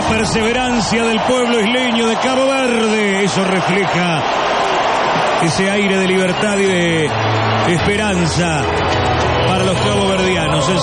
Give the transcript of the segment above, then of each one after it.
perseverancia del pueblo isleño de Cabo Verde. Eso refleja ese aire de libertad y de esperanza para los caboverdianos. El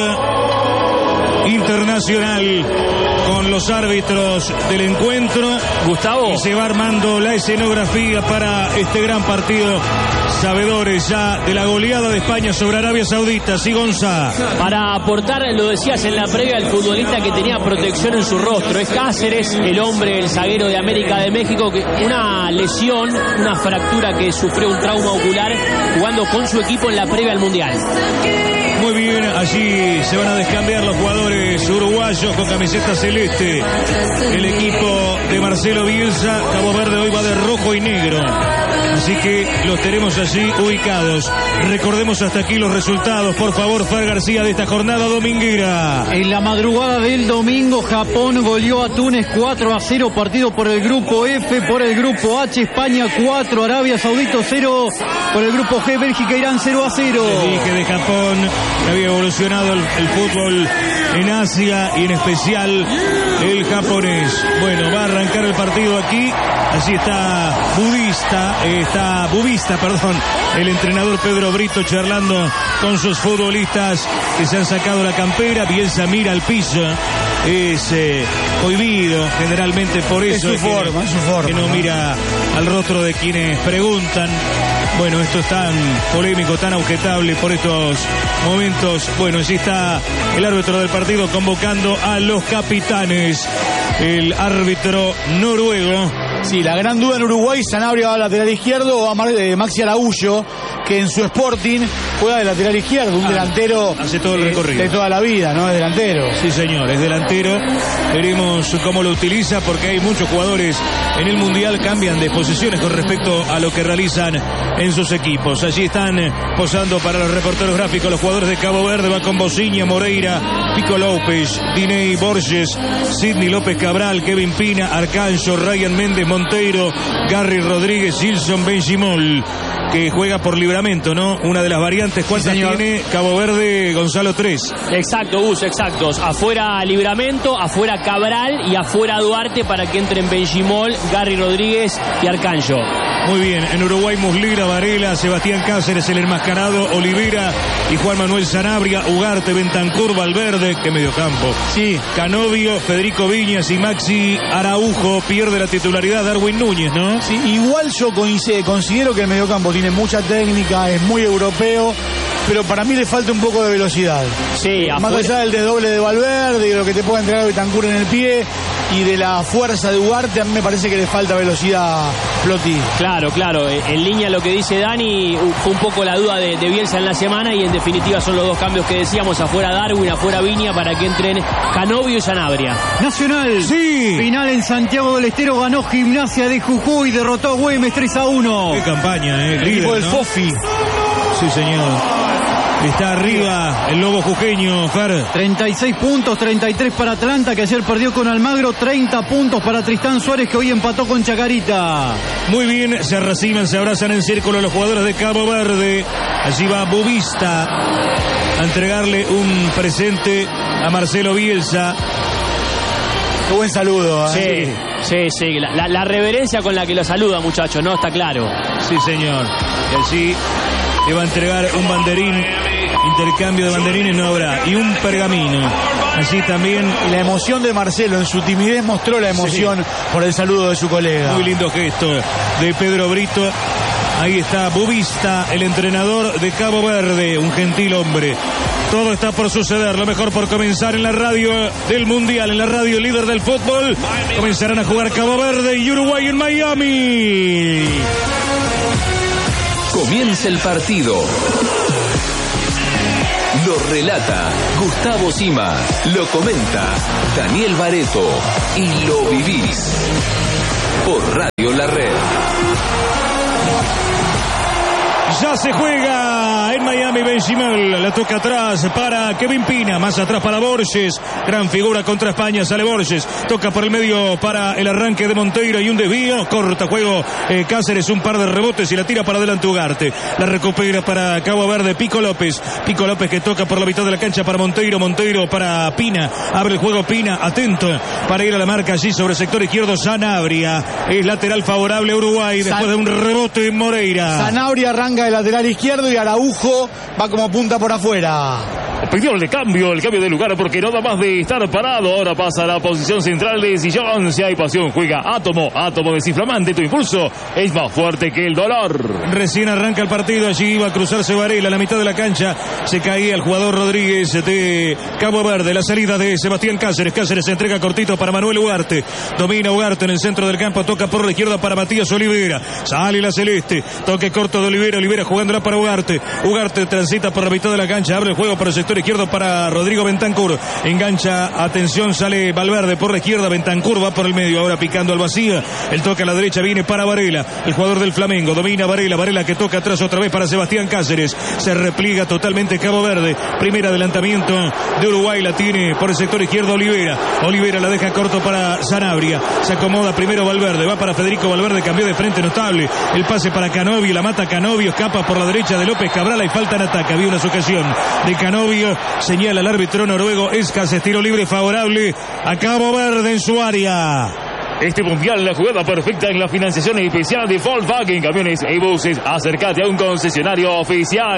saludo internacional con los árbitros del encuentro. Gustavo. Y se va armando la escenografía para este gran partido. Sabedores ya de la goleada de España sobre Arabia Saudita. Sí, Gonza. Para aportar, lo decías en la previa, el futbolista que tenía protección en su rostro. Es Cáceres, el hombre, el zaguero de América de México, que una lesión, una fractura que sufrió, un trauma ocular, jugando con su equipo en la previa al Mundial. Muy bien, allí se van a descambiar los jugadores uruguayos con camiseta celeste. El equipo de Marcelo Bielsa. Cabo Verde hoy va de rojo y negro. Así que los tenemos allí ubicados. Recordemos hasta aquí los resultados, por favor, Fer García, de esta jornada dominguera. En la madrugada del domingo, Japón goleó a Túnez 4-0, partido por el grupo F. Por el grupo H, España 4, Arabia Saudita 0. Por el grupo G, Bélgica, Irán 0-0. Les dije de Japón que había evolucionado el fútbol en Asia y en especial el japonés. Bueno, va a arrancar el partido aquí. Así está Bubista, el entrenador Pedro Brito charlando con sus futbolistas que se han sacado la campera. Bielsa mira al piso, es cohibido generalmente, por eso es su forma, que no mira al rostro de quienes preguntan. Bueno, esto es tan polémico, tan objetable por estos momentos. Bueno, allí está el árbitro del partido convocando a los capitanes. El árbitro noruego. Sí, la gran duda en Uruguay, Sanabria va a lateral izquierdo o a Maxi Araújo, que en su Sporting juega de lateral izquierdo, un delantero hace todo el recorrido de toda la vida, ¿no? Es delantero. Sí, señor, es delantero. Veremos cómo lo utiliza, porque hay muchos jugadores en el Mundial cambian de posiciones con respecto a lo que realizan en sus equipos. Allí están posando para los reporteros gráficos los jugadores de Cabo Verde. Va con Bociña, Moreira, Pico López, Diney Borges, Sidney López Cabral, Kevin Pina, Arcanjo, Ryan Méndez, Monteiro, Gary Rodríguez, Gilson Benjimol, que juega por Libramento, ¿no? Una de las variantes. ¿Cuántas tiene Cabo Verde, Gonzalo? 3. Exacto, Gus, exactos. Afuera Libramento, afuera Cabral y afuera Duarte, para que entren Benjimol, Gary Rodríguez y Arcanjo. Muy bien, en Uruguay Muslera, Varela, Sebastián Cáceres, el enmascarado, Olivera y Juan Manuel Sanabria, Ugarte, Bentancur, Valverde, que mediocampo. Sí. Canovio, Federico Viñas y Maxi Araujo. Pierde la titularidad Darwin Núñez, ¿no? Sí, igual yo considero que el mediocampo tiene mucha técnica, es muy europeo, pero para mí le falta un poco de velocidad. Sí, más allá del desdoble de Valverde y de lo que te puede entregar Bentancur en el pie y de la fuerza de Ugarte, a mí me parece que le falta velocidad, Plotti. Claro, en línea lo que dice Dani, fue un poco la duda de Bielsa en la semana, y en definitiva son los dos cambios que decíamos: afuera Darwin, afuera Viña, para que entren Canovio y Sanabria. Nacional, sí. Final en Santiago del Estero, ganó Gimnasia de Jujuy, derrotó a Güemes 3-1. Qué campaña, el equipo del Fofi. Sí, señor. Está arriba el Lobo Jujeño, Fer. 36 puntos, 33 para Atlanta, que ayer perdió con Almagro. 30 puntos para Tristán Suárez, que hoy empató con Chacarita. Muy bien, se arraciman, se abrazan en círculo los jugadores de Cabo Verde. Allí va Bubista a entregarle un presente a Marcelo Bielsa. Qué buen saludo, ¿eh? Sí. La reverencia con la que lo saluda, muchachos, ¿no? Está claro. Sí, señor. Y allí le va a entregar un banderín. Intercambio de banderines no habrá. Y un pergamino. Allí también. Y la emoción de Marcelo, en su timidez mostró la emoción por el saludo de su colega. Muy lindo gesto de Pedro Brito. Ahí está Bubista, el entrenador de Cabo Verde, un gentil hombre. Todo está por suceder, lo mejor por comenzar en la radio del Mundial, en la radio líder del fútbol. Comenzarán a jugar Cabo Verde y Uruguay en Miami. Comienza el partido. Lo relata Gustavo Sima, lo comenta Daniel Bareto y lo vivís por Radio La Red. Ya se juega en Miami. Benjimel la toca atrás para Kevin Pina, más atrás para Borges, gran figura contra España, sale Borges, toca por el medio para el arranque de Monteiro y un desvío, corta juego Cáceres, un par de rebotes y la tira para adelante Ugarte, la recupera para Cabo Verde Pico López que toca por la mitad de la cancha para Monteiro para Pina, abre el juego Pina, atento para ir a la marca allí sobre el sector izquierdo. Sanabria es lateral favorable a Uruguay después de un rebote en Moreira. Sanabria arranca de lateral izquierdo y Araujo va como punta por afuera. Pidió el cambio de lugar porque no da más de estar parado. Ahora pasa a la posición central de Sillón. Si hay pasión, juega Átomo desinflamante. Tu impulso es más fuerte que el dolor. Recién arranca el partido. Allí iba a cruzarse Varela a la mitad de la cancha. Se caía el jugador Rodríguez de Cabo Verde. La salida de Sebastián Cáceres. Cáceres se entrega cortito para Manuel Ugarte. Domina Ugarte en el centro del campo. Toca por la izquierda para Matías Olivera. Sale la celeste. Toque corto de Olivera. Olivera jugándola para Ugarte. Ugarte transita por la mitad de la cancha. Abre el juego para el sector izquierdo para Rodrigo Bentancur, engancha, atención, sale Valverde por la izquierda, Bentancur va por el medio, ahora picando al vacío, el toque a la derecha viene para Varela, el jugador del Flamengo, domina Varela que toca atrás otra vez para Sebastián Cáceres, se repliega totalmente Cabo Verde, primer adelantamiento de Uruguay, la tiene por el sector izquierdo Olivera la deja corto para Sanabria, se acomoda primero Valverde, va para Federico Valverde, cambió de frente notable, el pase para Canovio, la mata Canovio, escapa por la derecha de López Cabral y falta en ataque, había una sujeción de Canovio, señala el árbitro noruego Escas, tiro libre favorable a Cabo Verde en su área. Este mundial, la jugada perfecta en la financiación especial de Volkswagen Camiones y Buses. Acércate a un concesionario oficial.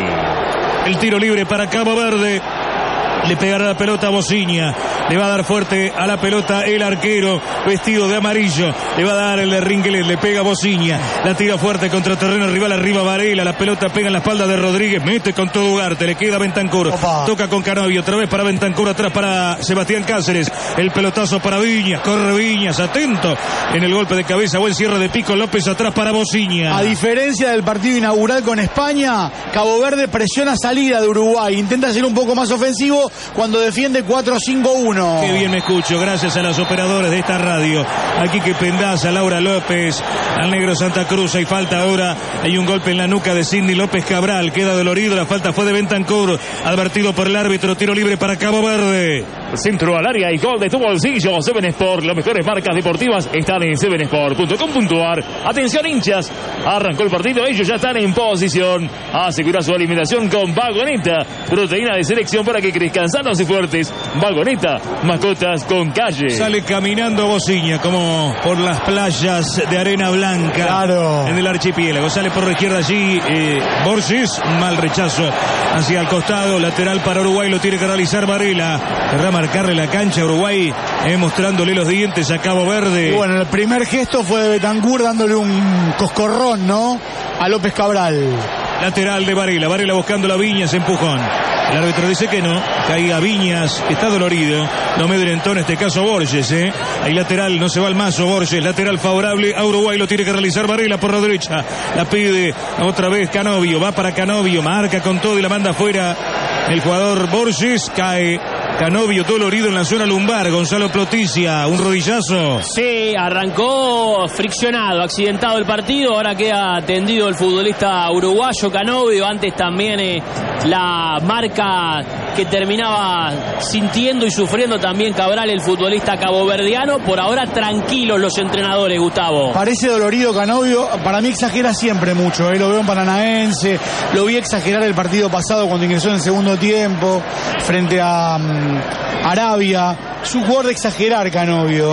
El tiro libre para Cabo Verde. Le pegará la pelota a Bociña. Le va a dar fuerte a la pelota el arquero vestido de amarillo. Le va a dar el de Ringelet. Le pega Bociña. La tira fuerte contra terreno rival. Arriba Varela. La pelota pega en la espalda de Rodríguez. Mete con todo Ugarte. Le queda Bentancur. Opa. Toca con Canovio. Otra vez para Bentancur. Atrás para Sebastián Cáceres. El pelotazo para Viñas. Corre Viñas. Atento en el golpe de cabeza. Buen cierre de Pico López. Atrás para Bociña. A diferencia del partido inaugural con España, Cabo Verde presiona salida de Uruguay. Intenta ser un poco más ofensivo cuando defiende 4-5-1. Qué bien me escucho, gracias a las operadoras de esta radio. Aquí que Pendaza, Laura López, al negro Santa Cruz. Hay falta ahora, hay un golpe en la nuca de Sidney López Cabral. Queda dolorido, la falta fue de Bentancur. Advertido por el árbitro, tiro libre para Cabo Verde. Centro al área y gol de tu bolsillo. Seven Sport, las mejores marcas deportivas están en sevensport.com.ar. Atención hinchas, arrancó el partido, ellos ya están en posición. Asegura su alimentación con Vagoneta, proteína de selección para que crezcan sanos y fuertes. Vagoneta, mascotas con calle. Sale caminando Bociña como por las playas de arena blanca, claro, en el archipiélago. Sale por la izquierda allí Borges, mal rechazo hacia el costado, lateral para Uruguay, lo tiene que realizar Varela. Querrá marcarle la cancha a Uruguay, mostrándole los dientes a Cabo Verde. Y bueno, el primer gesto fue de Bentancur dándole un coscorrón, ¿no?, a López Cabral. Lateral de Varela buscando la Viñas, empujón. El árbitro dice que no, caiga Viñas, que está dolorido. No me amedrentó en este caso Borges, Ahí lateral, no se va al mazo Borges, lateral favorable a Uruguay, lo tiene que realizar Varela por la derecha. La pide otra vez Canovio, va para Canovio, marca con todo y la manda afuera. El jugador Borges cae. Canovio dolorido en la zona lumbar. Gonzalo Ploticia, un rodillazo. Sí, arrancó friccionado, accidentado el partido. Ahora queda tendido el futbolista uruguayo Canovio. Antes también la marca que terminaba sintiendo y sufriendo también Cabral, el futbolista caboverdiano. Por ahora tranquilos los entrenadores, Gustavo. Parece dolorido Canovio. Para mí exagera siempre mucho. Lo veo en Paranaense. Lo vi exagerar el partido pasado cuando ingresó en el segundo tiempo frente a Arabia. Es un jugador de exagerar Canovio,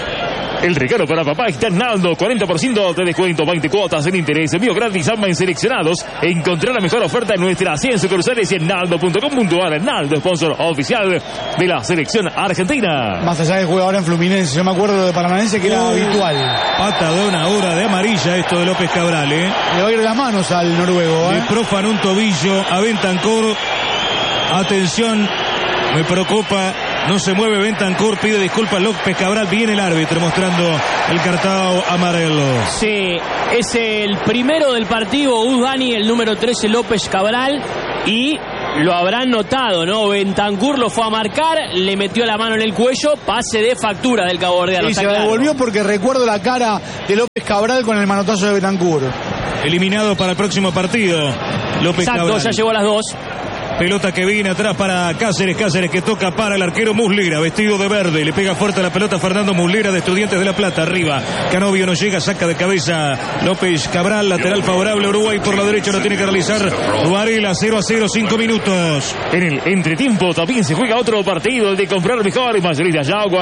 El regalo para papá está en Naldo, 40% de descuento, 20 cuotas en interés, envío gratis a en seleccionados. Encontrar la mejor oferta en nuestras 100 sucursales y en naldo.com.ar. Naldo, sponsor oficial de la selección argentina. Más allá de jugar ahora en Fluminense, yo me acuerdo de Paranaense que era habitual. Patadón ahora de amarilla esto de López Cabral, Le va a ir de las manos al noruego, Le profanó un tobillo a Bentancur. Atención, me preocupa. No se mueve Bentancur, pide disculpas López Cabral. Viene el árbitro mostrando el cartao amarelo. Sí, es el primero del partido, Udani, el número 13 López Cabral. Y lo habrán notado, ¿no? Bentancur lo fue a marcar, le metió la mano en el cuello, pase de factura del caboverdiano. Sí, se devolvió porque recuerdo la cara de López Cabral con el manotazo de Bentancur. eliminado para el próximo partido. López Exacto, Cabral. ya llegó a las 2. Pelota que viene atrás para Cáceres. Cáceres que toca para el arquero Muslera, vestido de verde. Le pega fuerte la pelota Fernando Muslera de Estudiantes de La Plata. Arriba. Canovio no llega, saca de cabeza López Cabral. Lateral favorable Uruguay por la derecha. Lo tiene que realizar Varela. 0-0, 5 minutos. En el entretiempo también se juega otro partido, el de comprar mejor. Mayorista Yagua.